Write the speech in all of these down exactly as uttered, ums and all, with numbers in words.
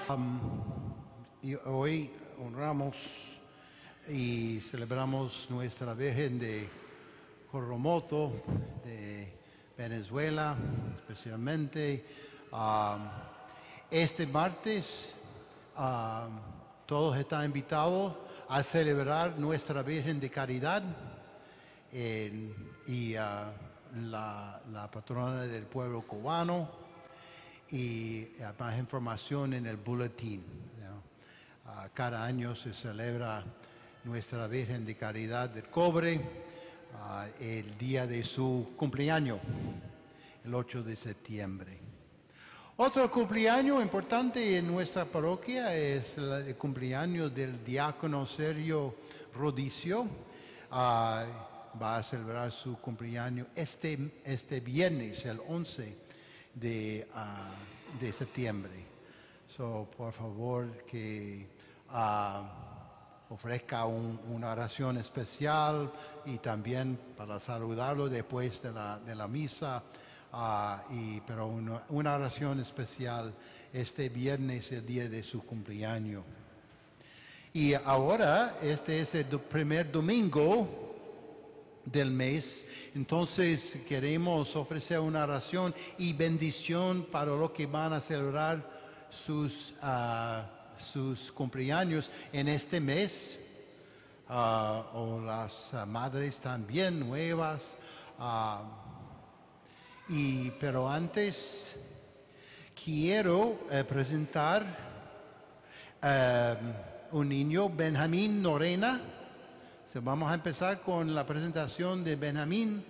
Y hoy honramos y celebramos nuestra Virgen de Coromoto, de Venezuela, especialmente. Um, este martes, um, todos están invitados a celebrar nuestra Virgen de Caridad eh, y uh, la, la patrona del pueblo cubano, y uh, más información en el boletín. Uh, cada año se celebra nuestra Virgen de Caridad del Cobre, uh, el día de su cumpleaños, el ocho de septiembre. Otro cumpleaños importante en nuestra parroquia es el cumpleaños del diácono Sergio Rodicio. Uh, va a celebrar su cumpleaños este, este viernes, el once de, uh, de septiembre. So, por favor, que uh, ofrezca un, una oración especial y también para saludarlo después de la, de la misa. Uh, y, pero una, una oración especial este viernes, el día de su cumpleaños. Y ahora, este es el do, primer domingo del mes, entonces queremos ofrecer una oración y bendición para los que van a celebrar sus, uh, sus cumpleaños en este mes, uh, o las uh, madres también nuevas. Uh, Y, pero antes quiero eh, presentar eh, un niño, Benjamín Norena. So, vamos a empezar con la presentación de Benjamín.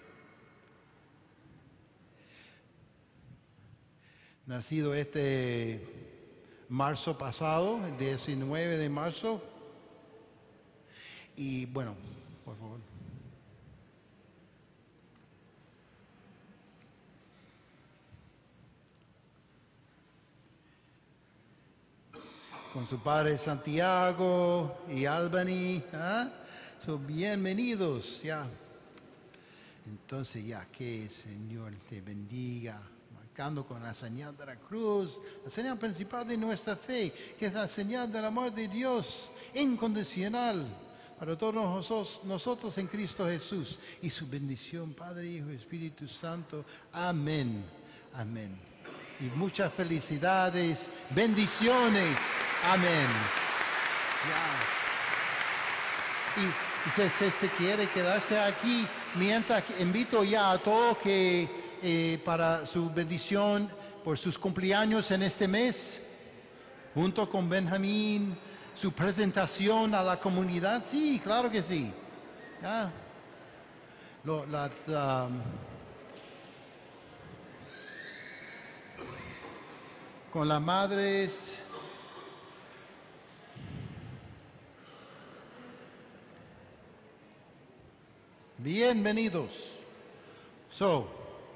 Nacido este marzo pasado, el diecinueve de marzo. Y bueno, por favor. Con su padre Santiago y Albany, ¿eh? Son bienvenidos, ya. Entonces, ya que el Señor te bendiga, marcando con la señal de la cruz, la señal principal de nuestra fe, que es la señal del amor de Dios incondicional para todos nosotros, nosotros en Cristo Jesús, y su bendición, Padre, Hijo y Espíritu Santo. Amén. Amén. Y muchas felicidades, bendiciones. Amén. Ya. Y, y se, se, se quiere quedarse aquí, mientras invito ya a todos que eh, para su bendición por sus cumpleaños en este mes, junto con Benjamín, su presentación a la comunidad. Sí, claro que sí. Ya. Lo, la, um, con las madres. Bienvenidos. So,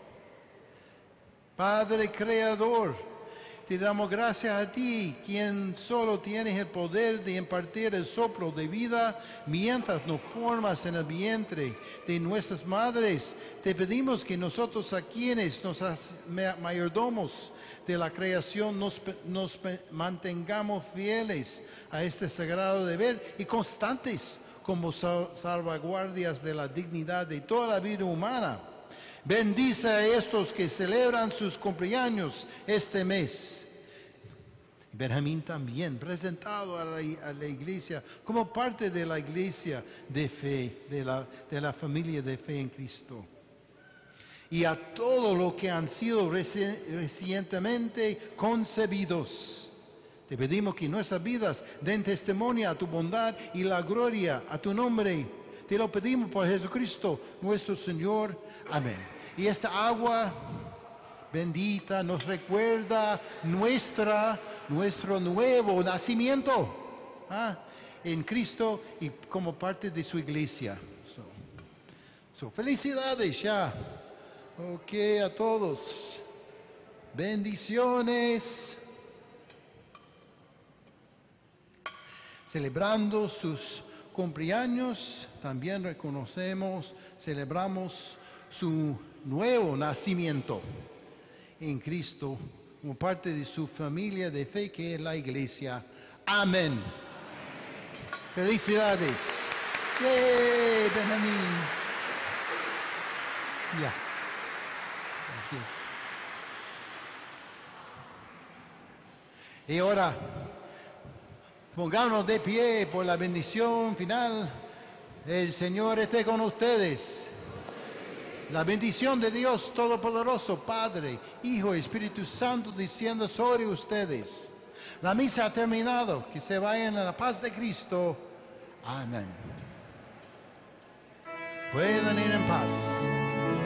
Padre Creador, te damos gracias a ti, quien solo tienes el poder de impartir el soplo de vida mientras nos formas en el vientre de nuestras madres. Te pedimos que nosotros, a quienes nos mayordomos de la creación, nos, nos mantengamos fieles a este sagrado deber y constantes como salvaguardias de la dignidad de toda la vida humana. Bendice a estos que celebran sus cumpleaños este mes. Benjamín también, presentado a la, a la iglesia como parte de la iglesia de fe, de la, de la familia de fe en Cristo. Y a todos los que han sido recientemente concebidos. Te pedimos que nuestras vidas den testimonio a tu bondad y la gloria a tu nombre. Te lo pedimos por Jesucristo, nuestro Señor. Amén. Y esta agua bendita nos recuerda nuestra, nuestro nuevo nacimiento, ¿ah? en Cristo y como parte de su iglesia. So, so, felicidades ya. Ok, a todos. Bendiciones. Celebrando sus cumpleaños, también reconocemos, celebramos su nuevo nacimiento en Cristo como parte de su familia de fe que es la iglesia. Amén. Felicidades. ¡Yay, Benjamín! Ya. Gracias. Y ahora, pongámonos de pie por la bendición final. El Señor esté con ustedes. La bendición de Dios Todopoderoso, Padre, Hijo y Espíritu Santo, descienda sobre ustedes. La misa ha terminado. Que se vayan a la paz de Cristo. Amén. Pueden ir en paz.